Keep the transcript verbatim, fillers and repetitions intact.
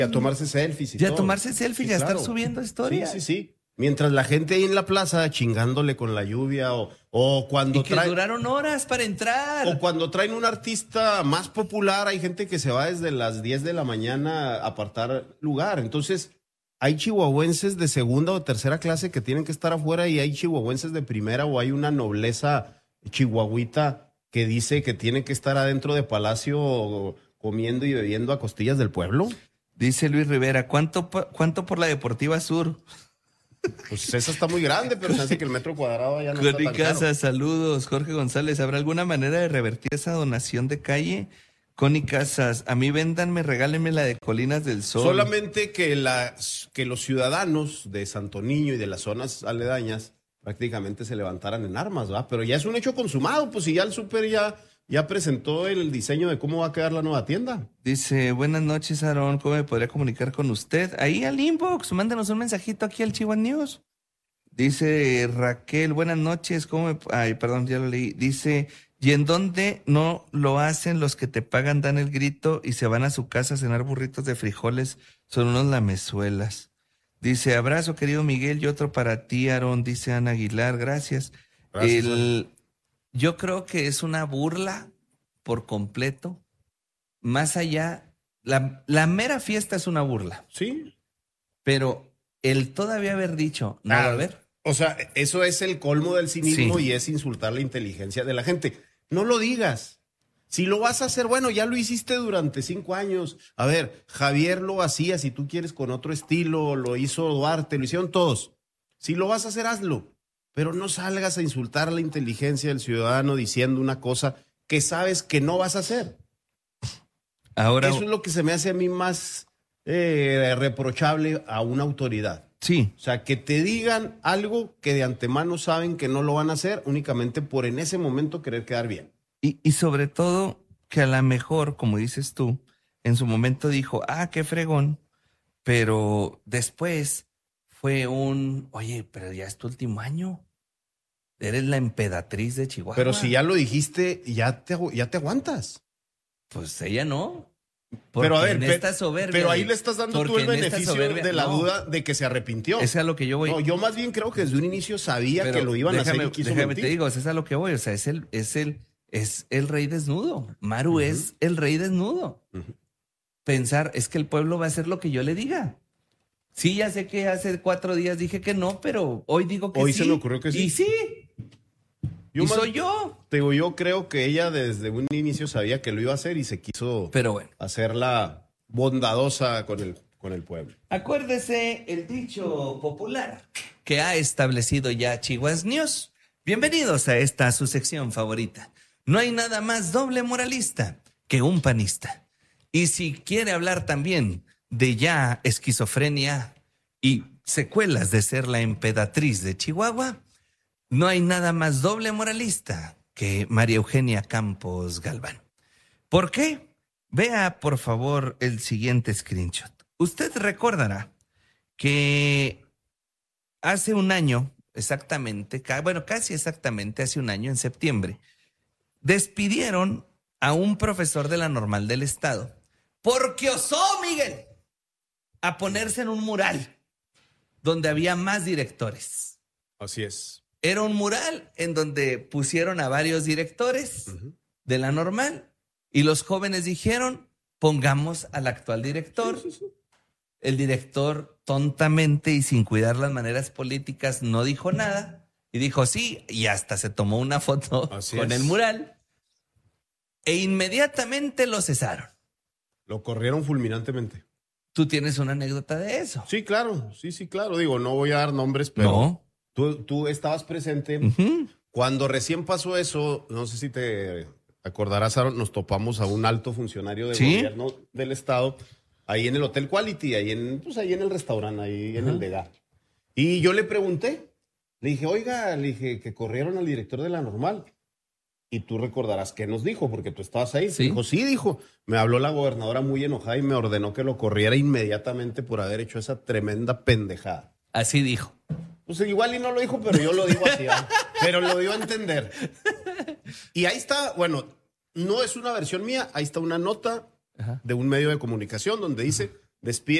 Y a tomarse selfies y Ya todo. a tomarse selfies, Sí, ya claro. estar subiendo historias. Sí, sí, sí. Mientras la gente ahí en la plaza chingándole con la lluvia o, o cuando Y que trae, duraron horas para entrar. o cuando traen un artista más popular, hay gente que se va desde las diez de la mañana a apartar lugar. Entonces, hay chihuahuenses de segunda o tercera clase que tienen que estar afuera y hay chihuahuenses de primera o hay una nobleza chihuahuita que dice que tiene que estar adentro de Palacio comiendo y bebiendo a costillas del pueblo. Dice Luis Rivera, ¿cuánto, po- cuánto por la Deportiva Sur? Pues esa está muy grande, pero se hace que el metro cuadrado ya no está Connie tan caro. Casas, saludos. Jorge González, ¿habrá alguna manera de revertir esa donación de calle? Connie Casas, a mí véndanme, regálenme la de Colinas del Sol. Solamente que, la, que los ciudadanos de Santo Niño y de las zonas aledañas prácticamente se levantaran en armas, ¿va? Pero ya es un hecho consumado, pues si ya el súper ya, ya presentó el diseño de cómo va a quedar la nueva tienda. Dice, buenas noches, Aarón, ¿cómo me podría comunicar con usted? Ahí al inbox, mándanos un mensajito aquí al Chihuahua News. Dice Raquel, buenas noches, ¿cómo me...? Ay, perdón, ya lo leí. Dice, ¿y en dónde no lo hacen los que te pagan, dan el grito y se van a su casa a cenar burritos de frijoles? Son unos lamezuelas. Dice, abrazo, querido Miguel, y otro para ti, Aarón, dice Ana Aguilar, gracias. Gracias, El, yo creo que es una burla por completo. Más allá, la, la mera fiesta es una burla, Sí. pero el todavía haber dicho, no va a haber. O sea, eso es el colmo del cinismo Sí. y es insultar la inteligencia de la gente. No lo digas. Si lo vas a hacer, bueno, ya lo hiciste durante cinco años. A ver, Javier lo hacía, si tú quieres con otro estilo, lo hizo Duarte, lo hicieron todos. Si lo vas a hacer, hazlo. Pero no salgas a insultar a la inteligencia del ciudadano diciendo una cosa que sabes que no vas a hacer. Ahora, Eso es lo que se me hace a mí más eh, reprochable a una autoridad. sí, O sea, que te digan algo que de antemano saben que no lo van a hacer únicamente por en ese momento querer quedar bien. y, y sobre todo que a lo mejor, como dices tú, en su momento dijo, ah, qué fregón, pero después fue un, oye, pero ya es tu último año. Eres la emperatriz de Chihuahua. Pero si ya lo dijiste, ya te, agu- ya te aguantas. Pues ella no. Pero a ver, en pe- esta soberbia pero ahí de- le estás dando tú porque el en esta beneficio soberbia- de la no, duda de que se arrepintió. Es a lo que yo voy. No, yo más bien creo que desde un inicio sabía Pero que lo iban a déjame, hacer y quiso déjame mentir. te digo, es a lo que voy. O sea, es el, es el, es el rey desnudo. Maru es el rey desnudo. Ujú. Pensar, es que el pueblo va a hacer lo que yo le diga. Sí, ya sé que hace cuatro días dije que no, pero hoy digo que Hoy sí. se me ocurrió que sí. Y sí. Yo y más- soy yo. Te digo, yo creo que ella desde un inicio sabía que lo iba a hacer y se quiso Pero bueno. hacerla bondadosa con el, con el pueblo. Acuérdese el dicho popular que ha establecido ya Chihuahua News. Bienvenidos a esta su sección favorita. No hay nada más doble moralista que un panista. Y si quiere hablar también de ya esquizofrenia y secuelas de ser la emperatriz de Chihuahua, no hay nada más doble moralista que María Eugenia Campos Galván. ¿Por qué? Vea, por favor, el siguiente screenshot. Usted recordará que hace un año, exactamente, ca- bueno, casi exactamente hace un año, en septiembre, despidieron a un profesor de la Normal del Estado porque osó, Miguel, a ponerse en un mural donde había más directores. Así es. Era un mural en donde pusieron a varios directores Ujú. de la Normal y los jóvenes dijeron, pongamos al actual director. Sí, sí, sí. El director tontamente y sin cuidar las maneras políticas no dijo nada y dijo sí y hasta se tomó una foto Así con es. el mural e inmediatamente lo cesaron. Lo corrieron fulminantemente. ¿Tú tienes una anécdota de eso? Sí, claro, sí, sí, claro. Digo, no voy a dar nombres, pero No. tú, tú estabas presente. Ujú. Cuando recién pasó eso, no sé si te acordarás, Aaron, nos topamos a un alto funcionario del ¿Sí? gobierno del estado, ahí en el Hotel Quality, ahí en, pues ahí en el restaurante, ahí en Ajá. el Dega. Y yo le pregunté, le dije, oiga, le dije que corrieron al director de la Normal. Y tú recordarás qué nos dijo, porque tú estabas ahí. Sí. Dijo, sí, dijo. Me habló la gobernadora muy enojada y me ordenó que lo corriera inmediatamente por haber hecho esa tremenda pendejada. Así dijo. Pues igual y no lo dijo, pero yo lo digo así, ¿verdad? Pero lo dio a entender. Y ahí está, bueno, no es una versión mía, ahí está una nota Ajá. de un medio de comunicación donde dice, Despide